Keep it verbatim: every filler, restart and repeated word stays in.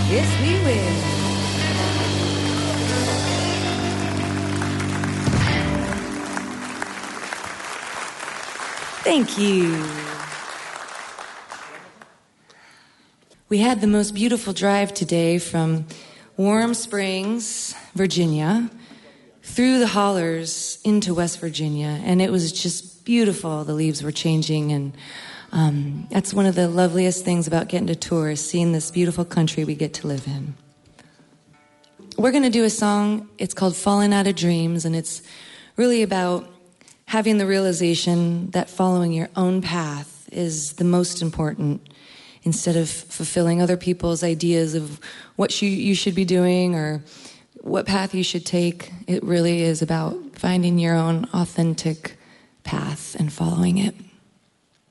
Yes, we will. Thank you. We had the most beautiful drive today from Warm Springs, Virginia, through the hollers into West Virginia, and it was just beautiful. The leaves were changing, and um, that's one of the loveliest things about getting to tour, is seeing this beautiful country we get to live in. We're going to do a song, it's called Falling Out of Dreams, and it's really about having the realization that following your own path is the most important, instead of fulfilling other people's ideas of what you, you should be doing or what path you should take. It really is about finding your own authentic path and following it.